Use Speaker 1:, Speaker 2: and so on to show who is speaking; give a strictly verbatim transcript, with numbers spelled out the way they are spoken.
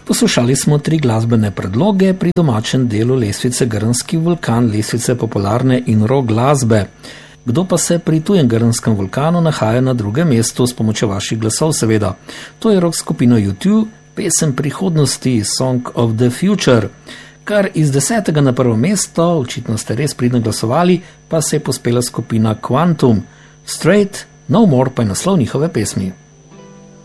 Speaker 1: Poslušali smo tri glasbene predloge pri domačem delu lestvice Grnski vulkan, lestvice popularne in rock glasbe. Kdo pa se pri tujem grnskem vulkanu nahaja na drugem mestu s pomočjo vaših glasov, seveda? To je rock skupina U dva, pesem prihodnosti, Song of the Future. Kar iz desetega na prvo mesto, očitno ste res pridno glasovali, pa se je pospela skupina Quantum. Straight, No More pa je naslov njihove pesmi.